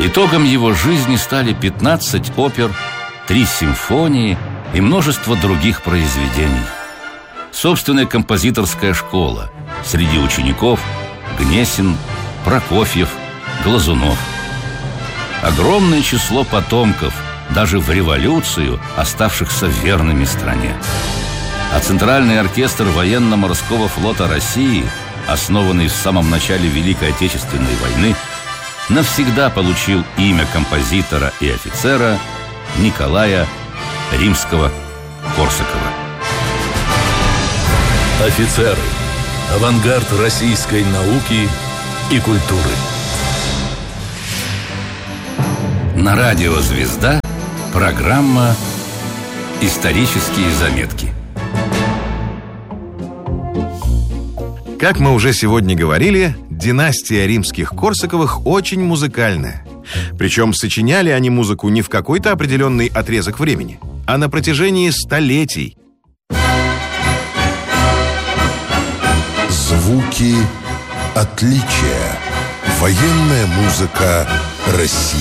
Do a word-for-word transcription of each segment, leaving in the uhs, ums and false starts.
Итогом его жизни стали пятнадцать опер, три симфонии и множество других произведений. Собственная композиторская школа. Среди учеников Гнесин, Прокофьев, Глазунов. Огромное число потомков, даже в революцию оставшихся верными стране. А Центральный оркестр военно-морского флота России, основанный в самом начале Великой Отечественной войны, навсегда получил имя композитора и офицера Николая Римского-Корсакова. Офицеры. Авангард российской науки и культуры. На радио «Звезда» программа «Исторические заметки». Как мы уже сегодня говорили, династия Римских-Корсаковых очень музыкальная. Причем сочиняли они музыку не в какой-то определенный отрезок времени, а на протяжении столетий. Звуки отличия. Военная музыка России.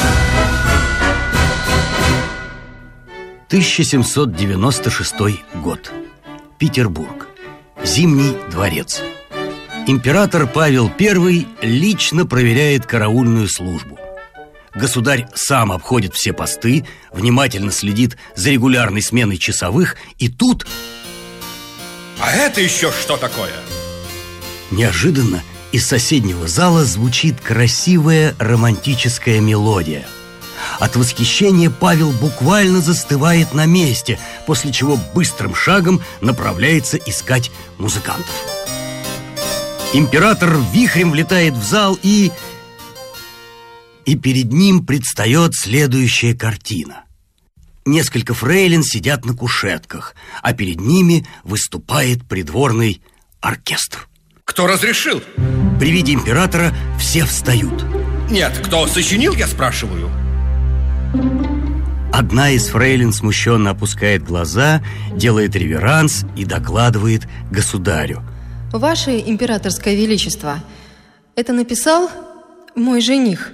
тысяча семьсот девяносто шестой год. Петербург. Зимний дворец. Император Павел Первый лично проверяет караульную службу. Государь сам обходит все посты, внимательно следит за регулярной сменой часовых, и тут... А это еще что такое? Неожиданно из соседнего зала звучит красивая романтическая мелодия. От восхищения Павел буквально застывает на месте, после чего быстрым шагом направляется искать музыкантов. Император вихрем влетает в зал и... И перед ним предстает следующая картина. Несколько фрейлин сидят на кушетках, а перед ними выступает придворный оркестр. Кто разрешил? При виде императора все встают. Нет, кто сочинил, я спрашиваю. Одна из фрейлин смущенно опускает глаза, делает реверанс и докладывает государю. Ваше императорское величество, это написал мой жених.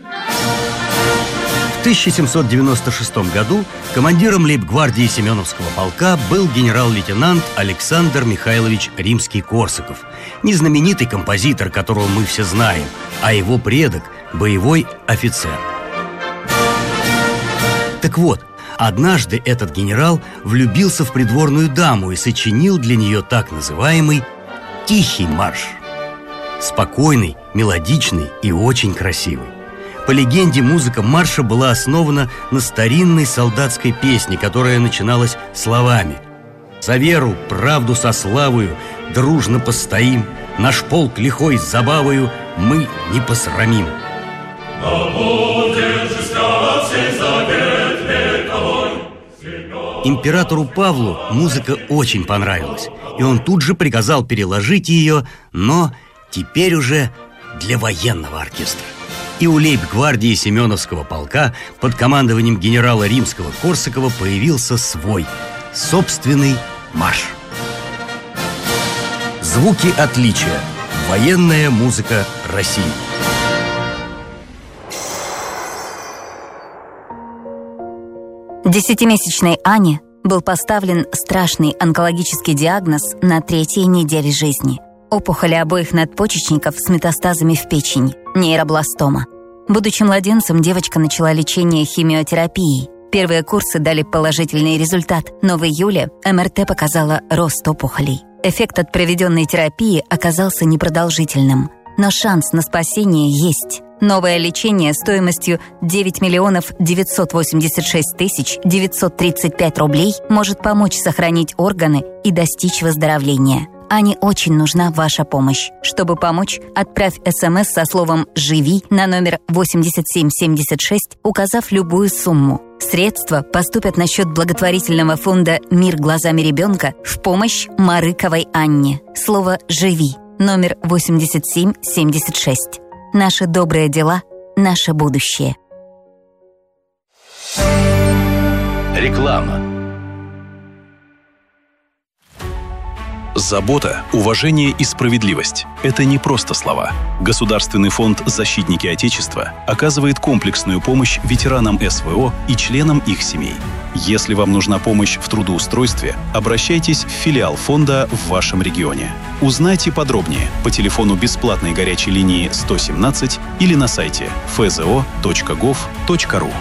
В тысяча семьсот девяносто шестом году командиром лейб-гвардии Семеновского полка был генерал-лейтенант Александр Михайлович Римский-Корсаков. Не знаменитый композитор, которого мы все знаем, а его предок – боевой офицер. Так вот, однажды этот генерал влюбился в придворную даму и сочинил для нее так называемый «Тихий марш». Спокойный, мелодичный и очень красивый. По легенде, музыка марша была основана на старинной солдатской песне, которая начиналась словами: «За веру, правду со славою, дружно постоим, наш полк лихой с забавою мы не посрамим». Императору Павлу музыка очень понравилась, и он тут же приказал переложить ее, но теперь уже для военного оркестра. И у лейб-гвардии Семеновского полка под командованием генерала Римского-Корсакова появился свой, собственный марш. Звуки отличия. Военная музыка России. Десятимесячной Ане был поставлен страшный онкологический диагноз на третьей неделе жизни. Опухоли обоих надпочечников с метастазами в печени, нейробластома. Будучи младенцем, девочка начала лечение химиотерапией. Первые курсы дали положительный результат, но в июле эм эр тэ показала рост опухолей. Эффект от проведенной терапии оказался непродолжительным, но шанс на спасение есть. Новое лечение стоимостью девять миллионов девятьсот восемьдесят шесть тысяч девятьсот тридцать пять рублей может помочь сохранить органы и достичь выздоровления. Ане очень нужна ваша помощь. Чтобы помочь, отправь эс эм эс со словом «Живи» на номер восемьдесят семь семьдесят шесть, указав любую сумму. Средства поступят на счет благотворительного фонда «Мир глазами ребенка» в помощь Марыковой Анне. Слово «Живи» номер восемьдесят семь семьдесят шесть. Наши добрые дела – наше будущее. Реклама. Забота, уважение и справедливость – это не просто слова. Государственный фонд «Защитники Отечества» оказывает комплексную помощь ветеранам эс вэ о и членам их семей. Если вам нужна помощь в трудоустройстве, обращайтесь в филиал фонда в вашем регионе. Узнайте подробнее по телефону бесплатной горячей линии сто семнадцать или на сайте эф зэ о точка гов точка ру.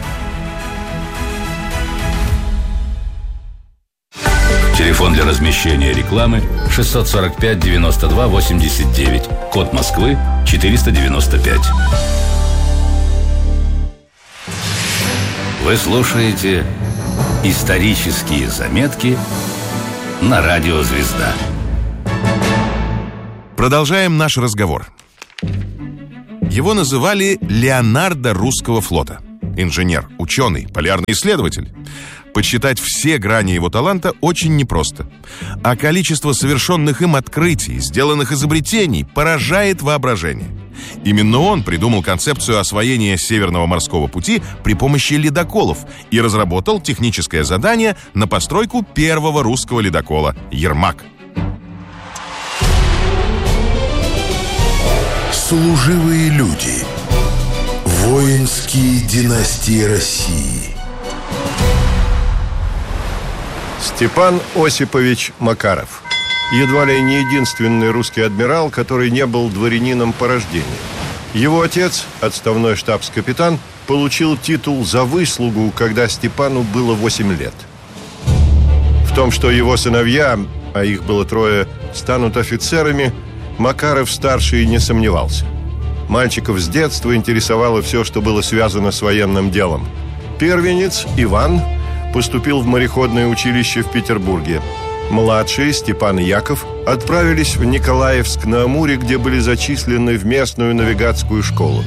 Телефон для размещения рекламы шестьсот сорок пять девяносто два восемьдесят девять. Код Москвы четыреста девяносто пять. Вы слушаете «Исторические заметки» на радио «Звезда». Продолжаем наш разговор. Его называли Леонардо русского флота. Инженер, ученый, полярный исследователь. Подсчитать все грани его таланта очень непросто. А количество совершенных им открытий, сделанных изобретений поражает воображение. Именно он придумал концепцию освоения Северного морского пути при помощи ледоколов и разработал техническое задание на постройку первого русского ледокола «Ермак». Служивые люди. Воинские династии России. Степан Осипович Макаров. Едва ли не единственный русский адмирал, который не был дворянином по рождению. Его отец, отставной штабс-капитан, получил титул за выслугу, когда Степану было восемь лет. В том, что его сыновья, а их было трое, станут офицерами, Макаров-старший не сомневался. Мальчиков с детства интересовало все, что было связано с военным делом. Первенец Иван поступил в мореходное училище в Петербурге. Младшие, Степан и Яков, отправились в Николаевск на Амуре, где были зачислены в местную навигатскую школу.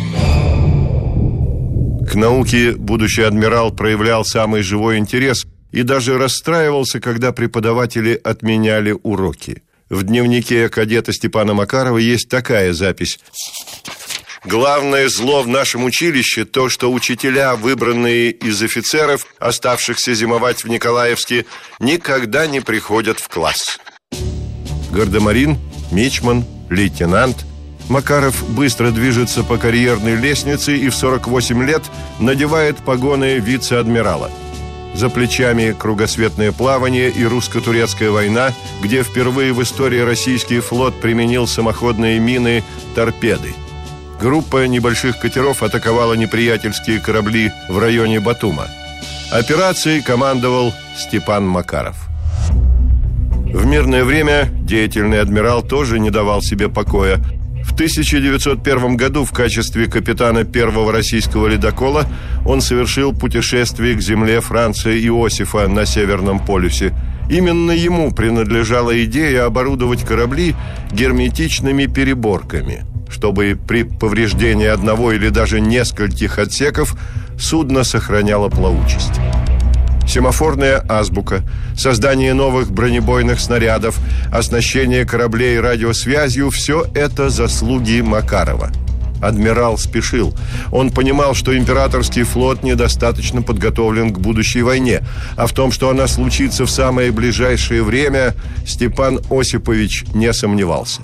К науке будущий адмирал проявлял самый живой интерес и даже расстраивался, когда преподаватели отменяли уроки. В дневнике кадета Степана Макарова есть такая запись. «Главное зло в нашем училище то, что учителя, выбранные из офицеров, оставшихся зимовать в Николаевске, никогда не приходят в класс». Гардемарин, мичман, лейтенант. Макаров быстро движется по карьерной лестнице и в сорок восемь лет надевает погоны вице-адмирала. За плечами кругосветное плавание и русско-турецкая война, где впервые в истории российский флот применил самоходные мины «Торпеды». Группа небольших катеров атаковала неприятельские корабли в районе Батума. Операцией командовал Степан Макаров. В мирное время деятельный адмирал тоже не давал себе покоя. В тысяча девятьсот первом году в качестве капитана первого российского ледокола он совершил путешествие к земле Франца Иосифа на Северном полюсе. Именно ему принадлежала идея оборудовать корабли герметичными переборками, чтобы при повреждении одного или даже нескольких отсеков судно сохраняло плавучесть. Семафорная азбука, создание новых бронебойных снарядов, оснащение кораблей радиосвязью – все это заслуги Макарова. Адмирал спешил. Он понимал, что императорский флот недостаточно подготовлен к будущей войне, а в том, что она случится в самое ближайшее время, Степан Осипович не сомневался.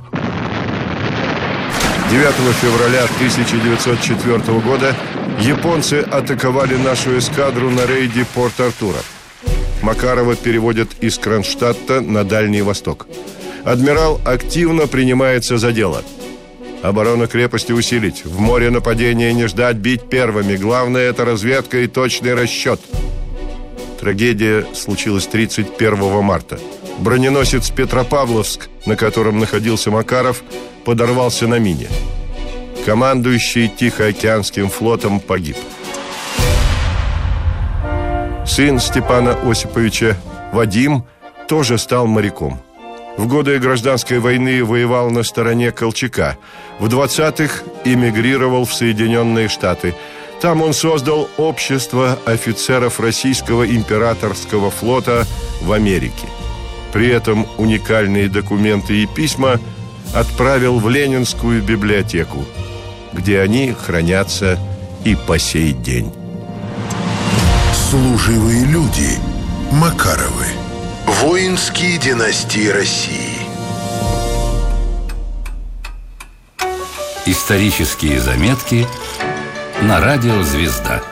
девятого февраля тысяча девятьсот четвёртого года японцы атаковали нашу эскадру на рейде Порт-Артура. Макарова переводят из Кронштадта на Дальний Восток. Адмирал активно принимается за дело. Оборона крепости усилить, в море нападения не ждать, бить первыми. Главное – это разведка и точный расчет. Трагедия случилась тридцать первого марта. Броненосец Петропавловск, на котором находился Макаров, подорвался на мине. Командующий Тихоокеанским флотом погиб. Сын Степана Осиповича, Вадим, тоже стал моряком. В годы гражданской войны воевал на стороне Колчака. В двадцатых эмигрировал в Соединенные Штаты. Там он создал общество офицеров российского императорского флота в Америке. При этом уникальные документы и письма отправил в Ленинскую библиотеку, где они хранятся и по сей день. Служивые люди. Макаровы. Воинские династии России. Исторические заметки на радио «Звезда».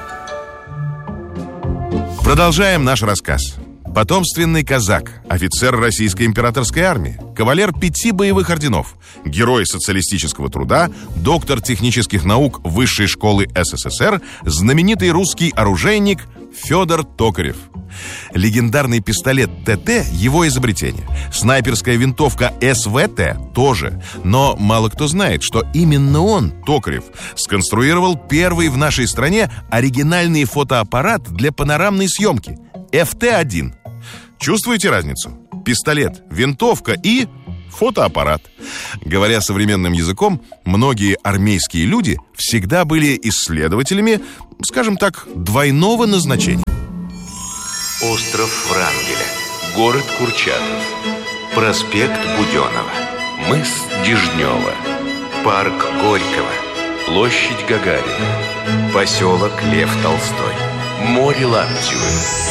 Продолжаем наш рассказ. Потомственный казак, офицер российской императорской армии, кавалер пяти боевых орденов, герой социалистического труда, доктор технических наук Высшей школы СССР, знаменитый русский оружейник Федор Токарев. Легендарный пистолет ТТ – его изобретение. Снайперская винтовка СВТ – тоже. Но мало кто знает, что именно он, Токарев, сконструировал первый в нашей стране оригинальный фотоаппарат для панорамной съемки – эф тэ один. Чувствуете разницу? Пистолет, винтовка и фотоаппарат. Говоря современным языком, многие армейские люди всегда были исследователями, скажем так, двойного назначения. Остров Врангеля, город Курчатов, проспект Буденова, мыс Дежнева, парк Горького, площадь Гагарина, поселок Лев Толстой, море Лаптевых.